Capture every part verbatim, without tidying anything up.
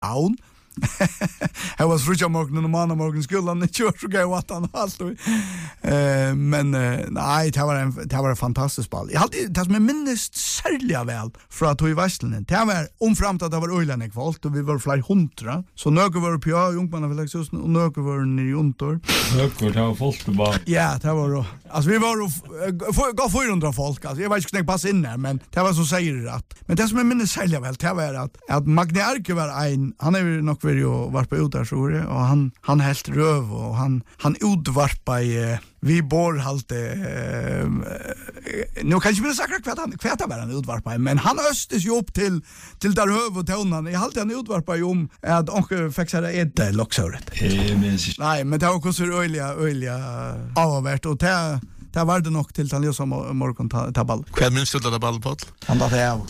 Havn. Jag var frutja morgonen och manna morgon skolan inte var så gøy att han allt. Eh men uh, nej det var en det var en fantastisk ball. Jag hade det som är minst särskilt väl för att i Västland. Det var omframt att det var öjlan kvalt och vi var flera hundra. Så några var på ungmanna och några var nere i Jontor. Några det var folk bara. Ja, det var då. Alltså vi var gå fyrahundra folk. Alltså jag vet inte passa in där men det var så säger det att. Men det som är minst särskilt väl det var att att Magne Arke var en han är ju nog ju var på ut där så det och han han helt röv och han han utvarpa i vi bor halt eh, nu kan jag inte säga kvart han kvart var han utvarpa men han östes ju upp till till där höv och tonan i halt han utvarpa ju om att onkel fixade ett locksåret. Nej men det var också så öliga öliga avvärt och det det var det nog till att jag som morgon ta ball. Vad minns du det ball på? Han där är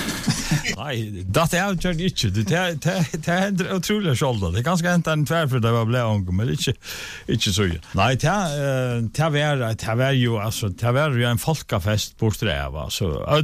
Nej, det är ju inte det det det händer otroligt själva. Det är ganska inte en tvär för det var blä ung men inte inte så. Nej, det det var det var ju alltså det var ju en folkafest på Sträva så öll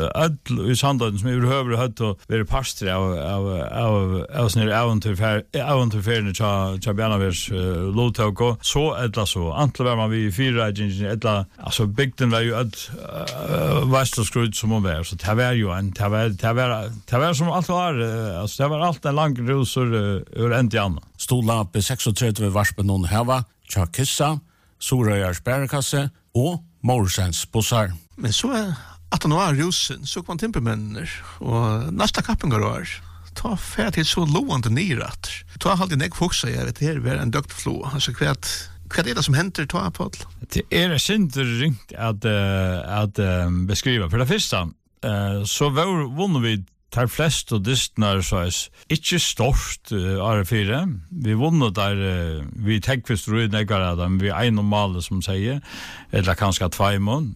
öll i Sandön som överhuvud hade att vara pastor av av av av såna äventyr äventyrfärden cha cha Bernavers lotog så eller så antingen var man vi fyra eller alltså bygden var ju ett vastlskrud som hon var så det var ju en det var det var det var som allt var alltså det var allt en lång rosor ur en till annan. Stola på trettiosex varspen någon här var Chakissa, Soröjars bärkasse och Morsens bussar. Men så är att han var rosen så kom temperamenner och nästa kappen går år. Ta färd till så långt neråt. Ta alltid näck foxa jag vet det är en duktflå alltså kvart Vad är det som händer ta på? Det är synd ringt att uh, att uh, beskriva för det första uh, så var vunnit vi tar flest och distnar så är inte störst uh, R fyra. Vi vunnit där uh, vi tänkvist rydnägare dem vi en normal som säger eller kanske två mån.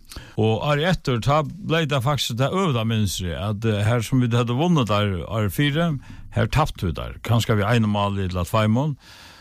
Och är efter ta blev det faktiskt det övda minstri att uh, här som vi hade vunnit där R fyra här tappade vi där kanske vi en normal eller två mån.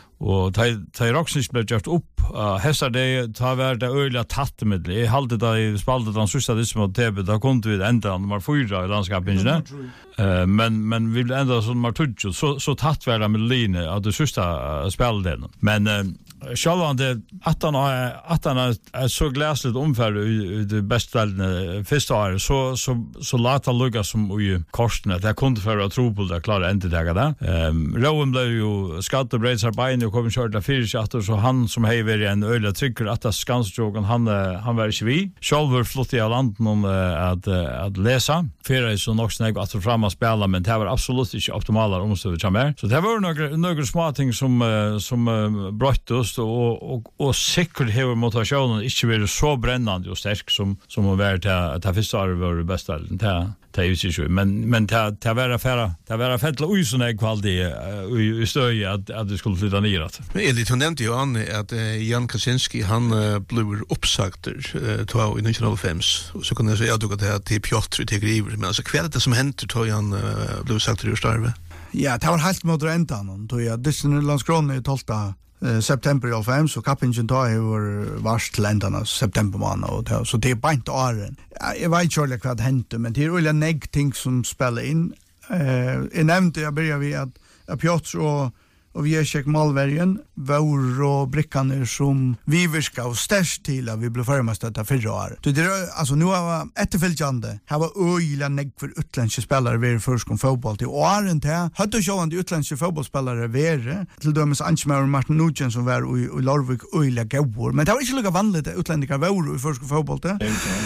Og ta rocksnis blev gjort upp uh, hesar det ta vær det øyla tattemiddel. Jeg halde da i spaltet den sørste dism og T V, da kunde vi enda nummer fyra i landskapingene. Uh, men, men vi ble enda som nummer tjugo, så, så tatt vær det med line av det sørste uh, spildelen. Men uh, själva det att han att han är så gläsligt omfärd i det bästa första året så så så lata lugga som i korsen att jag kunde för att tro på det klara inte det där. Ehm Rowan blev ju skatt och braids arbete och kom körda fyra så han som hever en öle trycker att det skansjogen han han var inte vi. Själva flott i land någon att att läsa. För är så nog snägg att fram och spela men det var absolut inte optimala omständigheter som är. Så det var några några små ting som som bröt oss och och och säkert hur motivationen inte blir så brännande och stark som som har varit att att första året var det bästa det det är ju så men men det det var affärer det var fettla oj såna kvalitet i stöj att att det skulle flytta neråt. Men Elit hon nämnde ju an att Jan Kaczynski han blev uppsagt två i nittonhundrafem och så kunde jag säga att det till Piotr till Griver men alltså kväll det som hände tror han blev sagt ur starve. Ja, det var helt mot ändan då jag Disneylandskronen i tolfte september i fem så kappingen då över vart länderna september månad och så det är bara inte åren. Jag vet inte själv vad hände men det är väl en negg ting som spelar in. Eh jag nämnde jag började vi att Piotr och och vi är check Malvärgen var och brickarna som vi viska och störst till att vi blev förmast att förra år. Det är alltså nu var efterföljande. Här var öjla negg för utländska spelare vid först kom fotboll till åren till. Hade ju sjön utländska fotbollsspelare vare till dömes Anchemar och Martin Nugent som var i Larvik öjla gåvor. Men det var inte lika vanligt att utländska var i först kom fotboll till.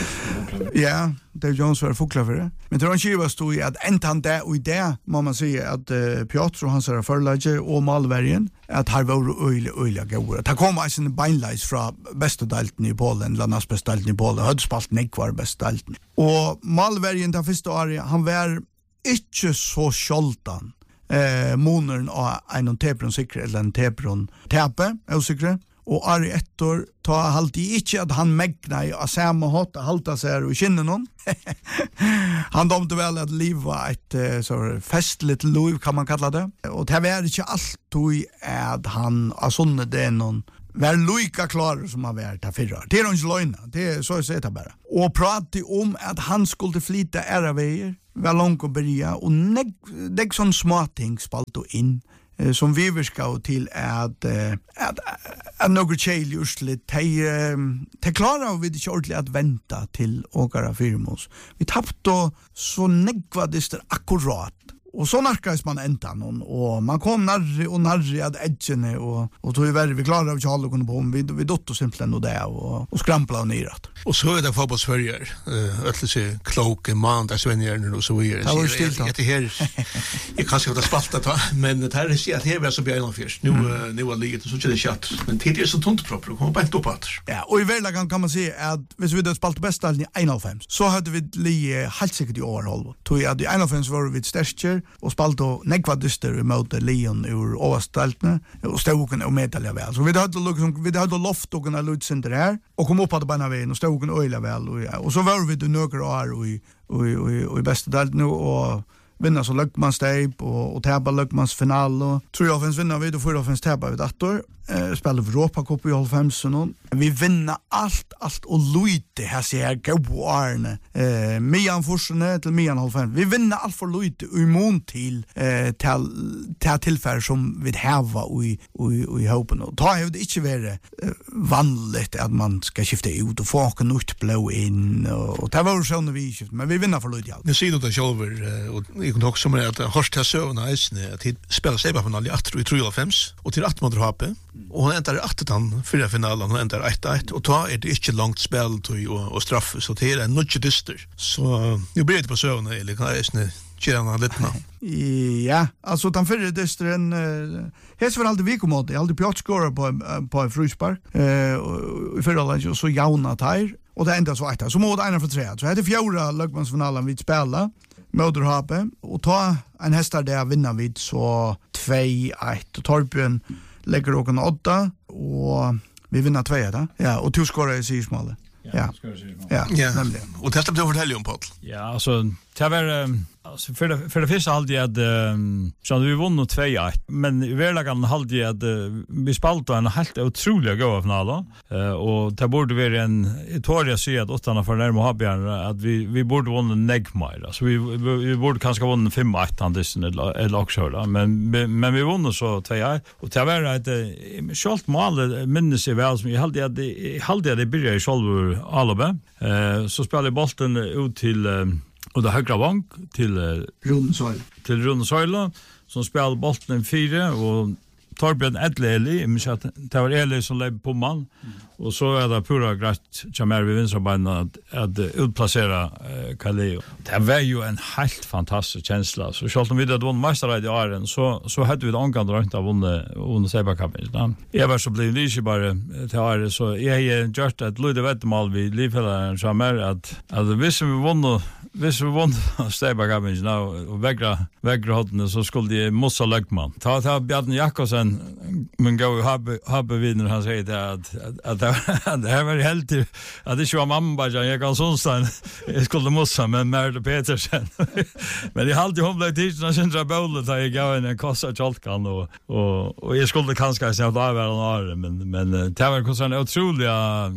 Ja, det Jones var fukla för det. Men det var inte var stod i att äntan där och i det må man säga att uh, Piotr och hans förlägge och Malvärgen att har var öjla öjla gåvor. Det kom alltså en beinleis från bästa delen i Polen, landas bästa delen i Polen. Hade spalt nek var bästa delen. Och Malvärgen det första året han var inte så skjoltan. Eh monern och en tebron säker eller en tebron täpe, är säker. Och är ett år ta halt i inte att han megna i samma hot halta sig och kinna någon. Han domte väl att liv var ett så festligt liv kan man kalla det. Och det var inte allt tog att han av sånne det någon var lika klar som han var där förra. Det är inte lögna. Det är så jag säger det bara. Och prata om att han skulle flytta era vägar var långt att börja och nek, nek sån småting spalt och in eh, som vi viskar till att eh, att, att några tjejl just lite de klarar vi inte ordentligt att vänta till åkara firmos. Vi tappade så nekvadister akkurat. Och så narkades man äntan och man kom närre och närre att edgene och och tog över vi klarade av Charlie kunde på vi vi dotto simpelthen och det och och skrampla och neråt. Och så är det fotbollsförjer eh ötle sig kloke måndags vänner och så vidare. Det var stilt. Det här jag kanske har spaltat va men det här är så att här var så björn först. Nu nu var liget så inte det chatt men tid är så tunt proper och kommer på ett uppåt. Ja, och i verkligheten kan man se att hvis vi hade spalt bästa i enhundrafem så hade vi li helt säkert i år. Tog jag i enhundrafem var vi stärker och spalt och nekvadister mot Leon ur Åstaltne och stoken och medalja väl. Så vi hade liksom vi hade loft och kunna lutcenter här och kom upp på banan vägen och stoken öla väl och ja. Och så var vi det några år och och och och i bästa delt nu och vinna så Lökmansteip och och tävla Lökmans final och tror jag finns vinna vi då får då finns tävla vid dator eh spela Europa Cup i halvfemsen och vi vinna allt allt och Luite här ser gå Arne eh Mian Forsene till Mian halvfem vi vinna allt för Luite i mån till eh till till tillfälle som vi har i i i hopen och ta det inte vara vanligt att man ska skifta ut och få en nytt blå in och det var så när vi skift men vi vinner för Luite allt. Nu ser du det själv och jag kan också med att Horst Söna är att spela sig på final i atro i trehundrafem och till att man drar upp och hon ändrar att han fyra finalen hon ändrar ett ett och ta är det inte långt spel och och straff så det är en nudge dyster så nu blir det på Söna eller kan jag snä tjäna lite nu. Ja, alltså den förra dystren häs var alltid vi kom åt alltid Piotr scorer på på en frispark eh i förra landet så jauna tär och det ända så ett så mot en för tre så hade fjärde lagmansfinalen vi spela Möderhape och ta en hästar där vinner vi så två ett och Torbjörn lägger och en åtta och vi vinner två där. Ja, och två skorar i smålet. Ja. Ja, ja. Nämligen. Och testa på fortälja om Paul. Ja, alltså det var alltså för det för det första hade jag så vi vann två ett men i verkligheten hade jag att vi spaltade en helt otroligt god final eh och det borde vara en Itoria säger att åttan för närmare Habjärn att vi vi borde vinna Negmar alltså vi vi borde kanske vinna fem ett handisen eller också då men men vi vann så två ett och det var ett skolt mål minns i väl som jag hade jag hade det började i själva Alaba eh så spelade bollen ut till och det högra vank till uh, Rundesøyla till Rundesøyla som spelar bollen fyra och Torbjörn Edleli men så att det var Eli som lägger på man mm. och så är det pura grätt Jamar vid vänstra benet att, att utplacera uh, Kaleo. Det var ju en helt fantastisk känsla så själv om vi hade vunnit mästarad i åren så så hade vi det angående runt av vunnit under Seba-kappen. Jag var så blev lite bara till året så jag har gjort ett lite vettmål vid livhällan Jamar att att visst vi vunnit Hvis vi vant Steiberg-kappen nå, og vegra, vegra hodene, så skulle de mossa Løgman. Ta ta Bjarne Jakobsen, men gå i habbevinner, han sier det at, at, at det var helt til, at det ikke var mamma bare, jeg kan Sundstein, jeg skulle mossa, men Merle Petersen. Men jeg halte hun ble tidsen av Sindra Bøle, da jeg gav henne en kossa kjolkan, og, og, og jeg skulle kanskje se at avvære en åre, men, men det var en utrolig,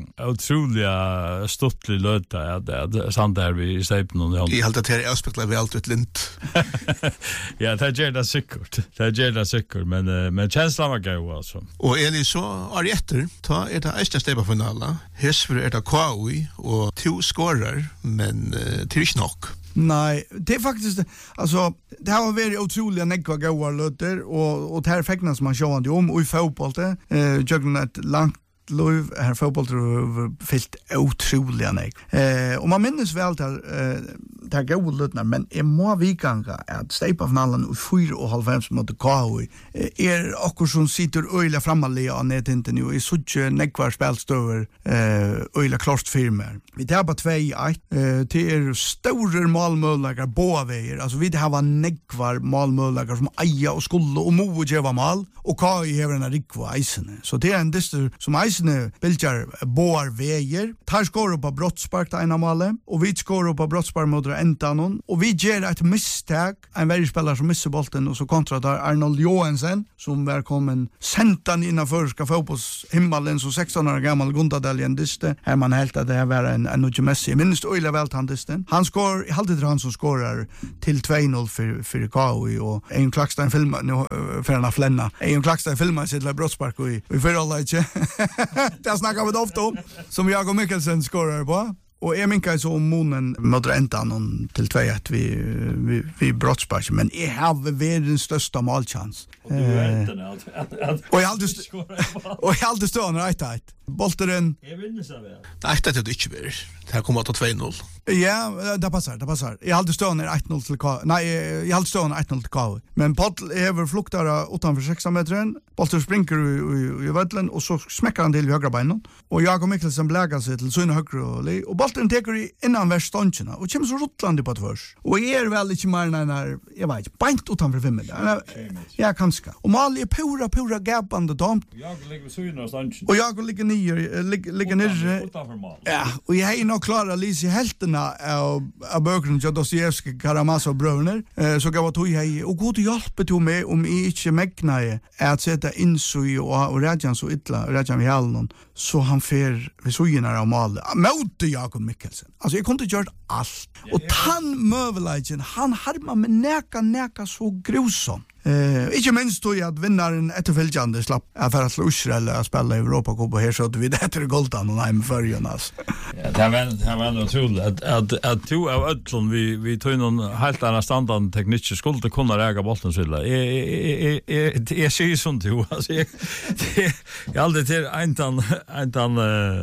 utrolig stuttlig løte, at det er sant der vi i Steipen. I helt att det är aspektla vi allt ut lint. Ja, det gör det säkert. Det gör det säkert, men men känslan var god alltså. Och Eli så är efter ta är det nästa steg på finalen. Hesver är det K U och två scorer, men uh, till snock. Nej, det är faktiskt alltså det har varit otroligt nekva goda löter och och det här fäcknas man sjåande om och i fotboll det eh jag ett långt Lov här fotboll tror fyllt otroliga nek. Eh och man minns väl där eh där går lutnar men är må vi ganga att Steipa finalen och fyra och halv mot K H är också som sitter öliga framåt och ned inte nu i sådär nekvar spelstöver eh öliga klart firmer. Vi tar på två ett eh till stora målmöjligheter båda vägar. Alltså vi har nekvar målmöjligheter som eja och skulle och mo geva mål och K H har en rikva isen. Så det är en dyster som isen biljar båar vägar. Tar skor på brottspark ena målet och vi skor på brottspark mot enda någon och vi ger ett misstag en väldigt spelare som missar bollen och så kontra där Arnold Johansen som var kommen sentan innanför ska få på himmelen så sexton år gammal Gundadaljen diste här man helt att det var en en och Messi minst öle väl han diste han skor alltid han som skorar till två noll för för K O och en Klackstein film nu för en flenna en Klackstein filmar sitt la brottspark och vi för alla inte det snackar vi ofta om som Jakob Mikkelsen skorar på. Och jag minkar så om månen möter ända någon till två ett vi vi vi brottspark men jag har världens största målchans. Och du vet den allt. Och jag hade och jag hade stått rätt rätt. Bolteren. Jag vinner så väl. Nej, det är det inte mer. Det här kommer att ta två noll. Ja, det passar, det passar. Jag hade stått ner ett noll till K. Nej, jag hade stått ner ett noll till K. Men Paul över fluktar utanför sex metern. Bolter springer i i vattnet och så smäcker han till högra benen. Och Jakob Mikkelsen blägar sig till sin högra och och bolten tar i innan värståncherna och kommer så rottlande på tvärs. Och är väl inte mer när jag vet, bänt utanför fem meter. Ja, kanske. Och mal är pura pura gapande dom. Jag ligger så innan stånchen. Och jag ligger ner ligger ner. Ja, och jag är nog klara Lise helterna av av böckerna av Dostojevskij, Karamazov bröderna. Så gav att hej och god hjälp till mig om jag inte mäknar att sätta in så i och rädjan så illa, rädjan vi hallen så han fer vi så gärna av mal. Mot Jakob Mikkelsen. Alltså jag kunde gjort allt. Och han mövelagent, han harmar med näka näka så grusom. Eh, inte minst då att vinnaren efterföljande slapp affär att slå eller att spela i Europa Cup och här så att vi det heter Goldan och hem för Jonas. Ja, det var det var otroligt att att att två av öllon vi vi tog någon helt annan standard teknisk skulle kunna räga bollen så där. Jag jag jag ser sånt ju alltså jag jag aldrig till en tan en tan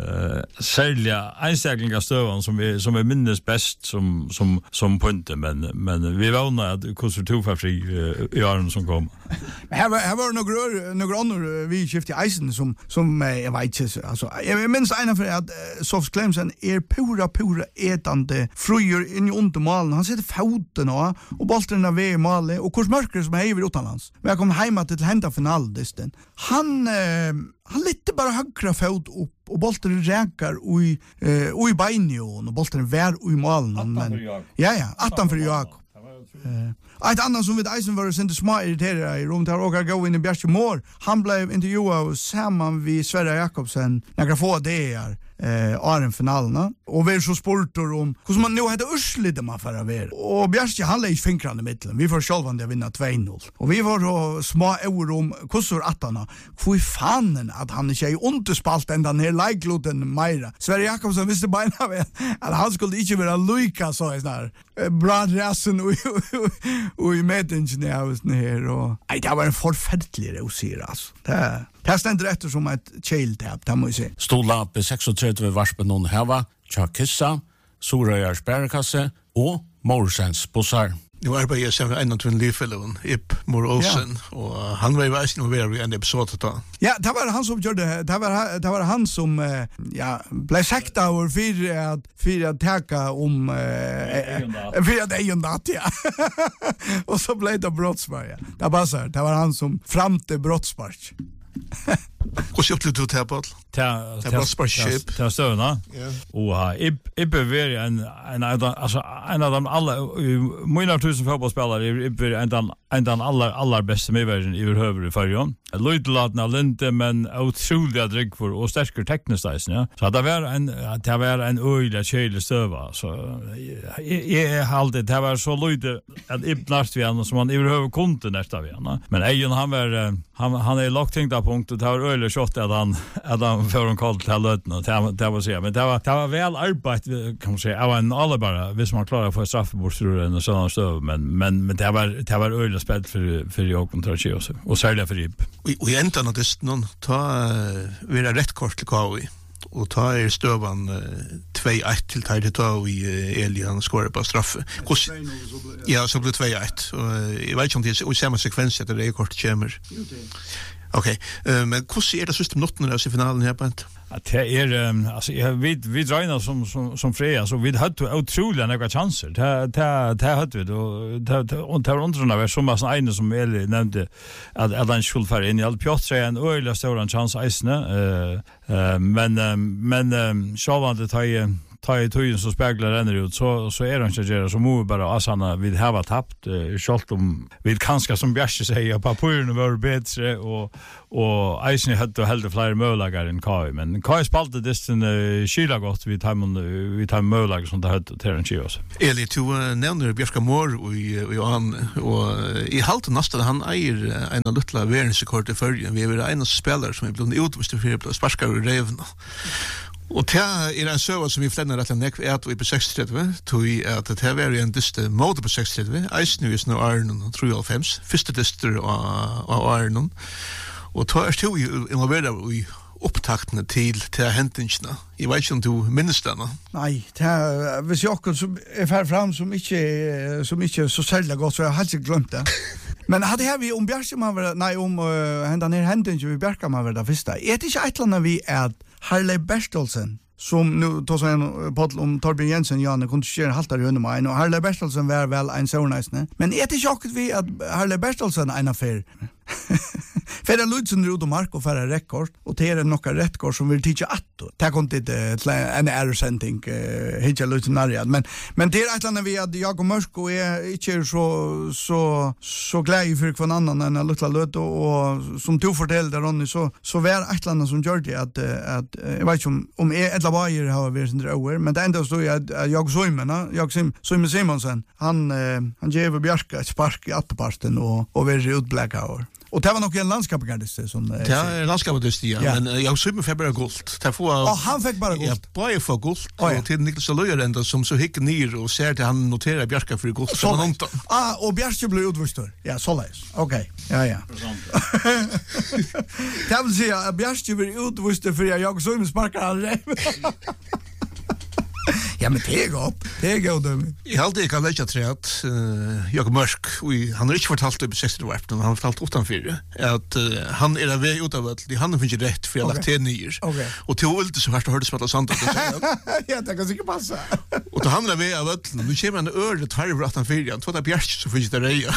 sälja enstaka stövan som vi som är minst bäst som som som punkt men men vi vånar att kurser två för fri i som kom. Här var här var några några andra vi skifte i isen som som jag vet inte alltså jag minns en för att Soft Clemson är pura pura ätande fröjer in i undermalen han sätter foten och och bollen av i målet och kurs mörker som är utomlands. Men jag kom hem till hända finaldisten. Han eh, han lite bara högra fot upp och bollen räkar i eh, och i benen och bollen vär i målen men ja ja attan för Jakob. Eh, ett annat som vid Eisen var sen det smart irriterade i rum där och gå in i Bjärke Mår. Han blev intervjuad samman vid Sverre Jakobsen. Några få dagar eh Aren finalerna och vi så sporter om hur man nu hade urslide man för att vara. Och Bjärke han lägger fingrarna i mitten. Vi får själva vinna två noll. Och vi var så små ord om kusur attarna. Hur fan att han inte är underspalt ända ner likloten Myra. Sverre Jakobsen visste bara att han skulle inte vara Luika så är där. Bra rasen och och i medingen jag var ner och nej det var en förfärlig rosir alltså. Det det ständer efter som ett child tap där måste jag säga. Stola på trettiosex varspen någon hava, Chakissa, Sorayars bärkasse och Morsens bussar. Nu arbetar jag som en av två livfällon, Ip Mor Olsen, ja. Och han var ju väl nog i en episod då. Ja, det var han som gjorde det var det var han som ja, blev sagt av för att för att täcka om för att egen dat ja. Och så blev det brottspark. Det passar. Det var han som framte brottspark. Hur ser du ut här på? Ta ta ta stövna. Och ha ib ib är en en alltså en av de alla många tusen fotbollsspelare är en av en av alla alla bästa medvärden i överhuvud i förjon. Lutlatna linte men otroligt drink för och starkare tekniskt ja. Så det var en det var en öjla kjele stöva så jag hade det var så lite att ibnast vi han som man överhuvud kunde nästa vi men Ejon han var han han är lagt tänkta punkt och tar öjla shot att han att han får en kall till löten och det var så men det var det var väl arbete kan man säga av en alla bara visst man klarar för straffbordsrullen och sådana stöv men men men det var det var öjla spel för för jag kontra Chelsea och särskilt för Ib. Och ända något det någon ta vi är rätt kort till K V och ta är stövan två ett till Tide to i Elian skorar på straff. Ja, så blir två ett och jag vet inte om det är samma sekvens att det är kort chamber. Okej, men hur ser det system notten där i finalen här på ett? Att det är alltså vi vi drar som som som Freja så vi hade otroliga några chanser. Det det det hade vi då det och det undrar var som var en som Eli nämnde att att han skulle fara in i all Piotr en öliga stor chans isne eh men men själva det tar ta i tøyen så speglar renner ut, så, så er han ikke gjerne, så må vi bare asanna vi hava tapt, uh, selv om vi kanskje som Bjerse sier, papurene var bedre, og, og eisen hadde heldig flere mølager enn K I, men K I spalte distan uh, kyla godt vi tar vi tar mølager som det hadde til en kjøs. Eli, du uh, nevner Bjørska Mår og, og Johan, og i halte nesten han eier en av luttla verdensrekord i førgen. Vi er en av spillere som er blevet utvist for sparskar og revna. Og det er en søva som vi flenner rett og nekv er at vi på seksogtretti, tog at det var en dyste måte på seksogtretti, eisen jo i snø Arnon og trettiofem, første dyster av Arnon, og tog er stod jo involveret i opptaktene til til hendingsene. Jeg vet ikke om du minnes denne? Nei, det er, hvis jeg akkurat som er ferdig frem som ikke, som ikke er så særlig godt, så jeg har ikke glemt det. Men hadde her vi om Bjerke man var, nei, om uh, hendan her hendingen vi Bjerke man var det første. Er det ikke et eller annet vi er Harley Bertelsen, som nu tar seg en poddel om Torbjørn Jensen, Janne, konstituerer halvtar i hundemein, og Harley Bertelsen var vel en søvneisende. Men er det ikke akkurat vi at Harley Bertelsen er en affær? Färra Ludsen rot och mark och färra rekord och det är några rekord som vill titta att. Det kom inte till en ersändning hitja Ludsen narja, men men det är ett annat vi att jag och Mörsko är inte så så så glädje för kvar annan än en lilla löt och som du fortällde Ronny så så var ett annat som gjorde det att att jag vet inte om om är ett bajer har vi sen över, men det enda så jag jag så men jag sim Simon Simonsen han han ger Bjärka ett spark i atteparten och och vi utbläckar. Och det var nog en landskapgardist som det är en landskapgardist ja, ja. Men jag såg med februari guld. Det får ja, han fick bara guld. Ja, bara för guld. Oh, ja. Och till Niklas Löjrenda som så hick ner och ser till han noterar Bjärka för guld som han inte. Ah, och Bjärka blev utvistad. Ja, så läs. Okej. Ja, ja. Det vill säga Bjärka blev utvistad för jag såg med sparkar han. Ja, men det är gott. Det är gott. Jag har alltid kan lägga tre att uh, Jakob Mörk, vi, han har inte fortalt upp i sextio-varp, men han har fortalt utanför att uh, han är väg utav att han finns rätt för jag lagt till nyer. Okay. Och till ulti så först hörde spela sant att ja, det kan säkert passa. Och då handlar vi av att nu kommer en öre tarv att han fyra, två där bjärk så finns det reja.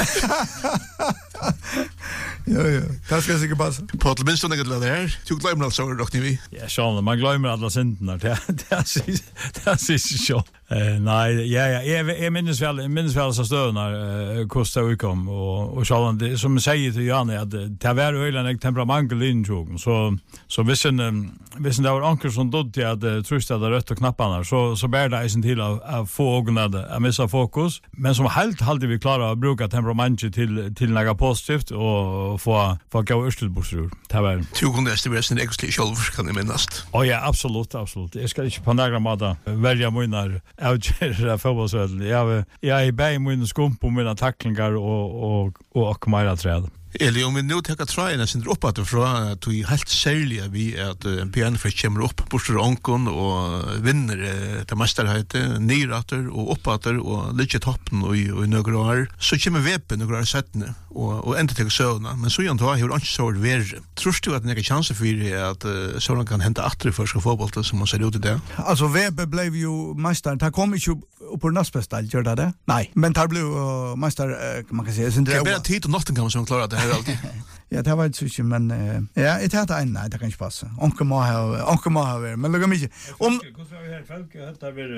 Ja, ja. Det ska säkert passa. På att minst något där. Du glömmer alltså dock ni vi. Ja, så man glömmer alla synderna. Det det är det är så. Eh nej, ja ja, jag jag minns väl minns väl så stönar kostar vi kom och och så det som säger till Janne att det var ölen ett temperament linjogen så så vissen vissen det var anker som dodde att trusta där rött och knapparna så så bär det isen till att få ögonen att missa fokus men som helt hade vi klara att bruka temperamentet till till några positivt och få få gå urstelbussur. Det var två gånger det var sen exklusivt själv kan ni minnas. Oh ja, absolut, absolut. Jag ska inte på några måta välja mina outgera fotbollsvärld. Jag jag är bä i mina skump och mina tacklingar och och och och mera träd. Eller om vi nu tar tröjorna sin upp att från att vi helt sälja vi att en P N för kommer upp på Strånkon och vinner det mästerheten nyrater och uppåter och lite toppen och i några år så kommer vepen några år sättne och och inte till såna men så jag har inte så värre. Tror du att det är en chans för att såna kan hända åter för ska fotboll som man ser ut det? Alltså Weber blev ju mästare. Det kom ju upp på nästbästa gör det det? Nej, men det blev uh, mästare man kan säga sen det. Det är bara tid och Nottingham som klarar det här alltid. Ja, det var inte så men uh, ja, det hade en nej, det kan inte passa. Onkel må ha onkel må ha men lugga mig. Om hur ska vi här folk heter vi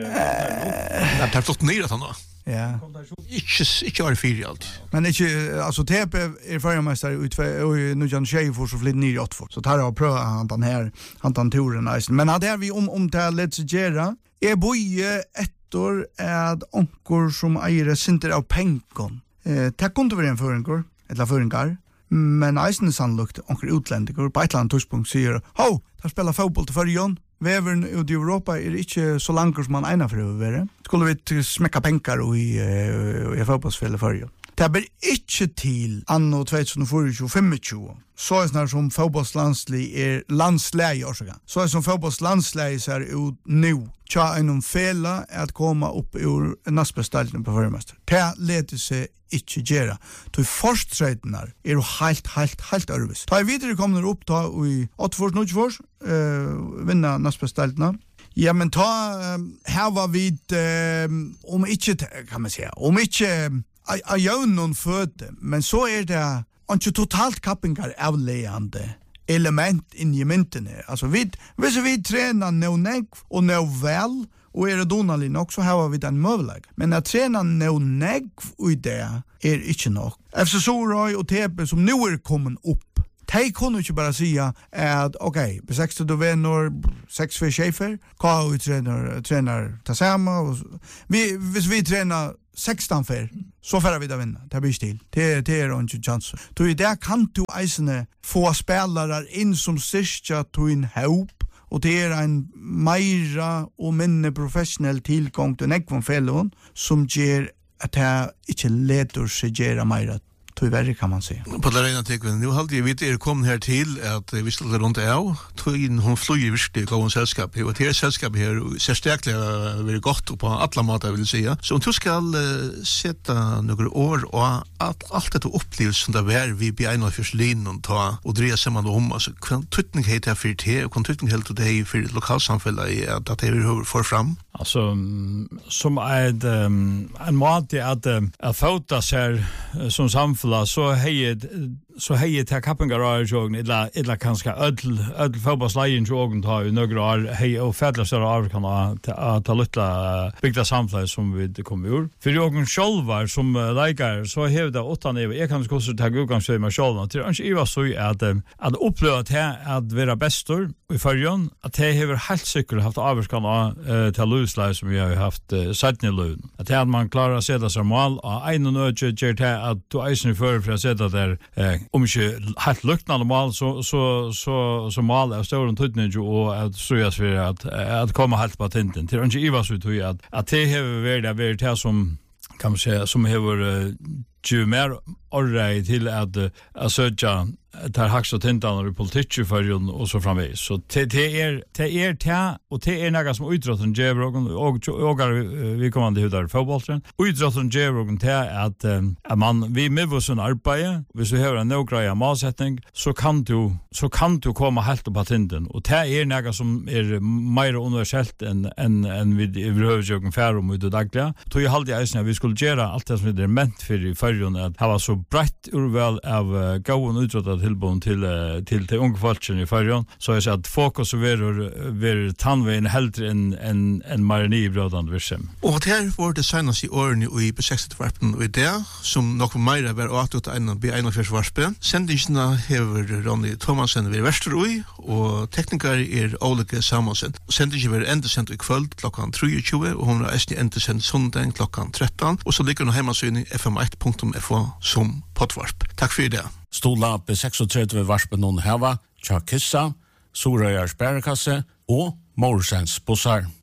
det har fått ner att han då. Ja. Ikke ikke var fyra allt. Men ikke alltså T P är förmästare ut och nu Jan Shea för så flytt ner i Åtfort. Så tar jag pröva han den här han den touren nice. Men hade vi om om till Let's Gera. Är boje ettor att onkor som äger center av pengon. Eh ta kunde vara en förenkor eller förenkar. Men eisen sannlukt onkor utländiker på ett land touchpunkt säger, "Ho, ta spela fotboll till förjon." Vävern ut i Europa är inte så långt som man ena för att vara. Skulle vi smäcka pengar i i fotbollsspel förr. Det blir inte till anno tjugohundrafyrtio till tjugofem. Så är det som fotbollslandslig är landsläge orsaka. Så är som fotbollslandsläge ser ut nu. Tja en fela att komma upp ur nästbestalten på förmästare. Det leder sig inte gera. Till försträdnar är det helt, helt, helt örvis. Ta i vidare kommer upp ta i åttfors, notfors, uh, vinna nästbestalterna. Ja, men ta, um, här var vi, um, om inte, kan man säga, om inte, jag gör någon föte, men så är det inte totalt kappingar avleande element in i myntene. Alltså vi, hvis vi tränar nå negv och nå väl och är det donalig nog så har vi den möjlighet. Men att träna nå negv och det är inte nog. F C Sorøy och T P som nu är kommen upp. De kunne ikke bare säga att okej, okay, sex du vinner sex för chefer, K U tränar tränar tillsammans. Vi hvis vi tränar sexton för så får vi da vinna. Det blir stil. Det det är inte chans. Du är där kan du eisene få spelare in som sista to in hope och det är en mera och minne professionell tillgång till nekvon fällon som ger att det inte leder sig gera mera. Tyvärr kan man säga. På det rena tycker vi, nu hade jag vet er kom här till att vi skulle runt av, tog in hon flyger virkelig gå en sällskap och det sällskap här ser starkt väldigt gott på alla måter vill säga. Så du ska uh, sätta några år och att allt det upplevs som det var vi blir en av förslin och ta och dreja samman om alltså kvantutning heter för det och kvantutning helt det för lokalsamhället att att det hur för fram. Alltså som är um, en måte att att fota sig som samfälla så hej så hej till kappingarage illa illa kanske öll öll fotbollsligen jogen tar ju några år hej och fälla så av kan att ta lilla bygda samfälla som vi kommer ur. För jag själva som läkare så hävda åtta nivå jag kan också ta gång så med själva till kanske i var så att att uppleva att att vara bästor i förjon att det har helt säkert haft avskan till Luslive som vi har haft satt ner att det man klarar att sätta sig mål och en och nöje ger det att du isen för för att sätta där om inte helt luktande mål så så så så mål är stor och tutning och att så jag för att att komma helt på tinten till kanske i var så tror jag att att det har varit det som kan man säga som har ju mer orrej till att att söka tar hax och tintan och politik för och så framvis så det det är det är det och det är några som utrotten Jevrogen och och vi kommer det där fotbollen utrotten Jevrogen det är att att man vi med oss en arbete vi så har en några målsättning så kan du så kan du komma helt på tinten och det är några som är mer universellt än än än vi överhuvudtaget för om det dagliga tror jag hade jag vi skulle göra allt det som det är ment för i förjon att ha så brett urval av gåen utrotten tillbon till till till unga folken i förjon så jag säger att fokus över över tandvägen helt en en en marni brödan virsem. Och det här var det senaste åren i på sextio-varpen och det som nog mer var åt en be en av försvarspen. Sändningarna har Ronny Thomasen vid Västeroj och tekniker är Olike Samuelsen. Sändningen var ända sent i kväll klockan tjugo och hon har äst ända sent söndag klockan tretton och så ligger hon hemma så i f m ett punkt f o som poddvarp. Tack för det. Stola på trettiosex varspen någon hava, Tja Kissa, Sorøyar Sparekasse og Morsens Bossar.